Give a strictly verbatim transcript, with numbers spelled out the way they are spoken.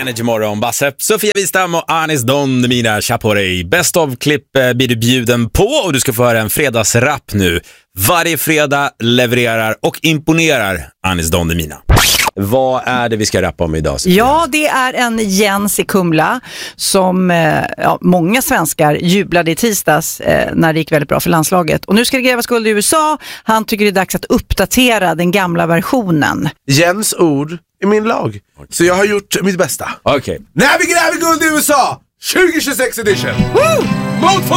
Energy Morgon, Basse, Sofia Wistam och Anis Don Demina Chaporey. Best of-klipp eh, blir du bjuden på och du ska få höra en fredagsrap nu. Varje fredag levererar och imponerar Anis Don Demina. Vad är det vi ska rappa om idag? Sofia? Ja, det är en Jens i Kumla som eh, ja, många svenskar jublade i tisdags eh, när det gick väldigt bra för landslaget. Och nu ska det grävas guld i U S A. Han tycker det är dags att uppdatera den gamla versionen. Jens ord i min lag. Okay. Så jag har gjort mitt bästa. Okej. Okay. När vi gräver guld i U S A tjugo tjugosex edition. Woo! Mot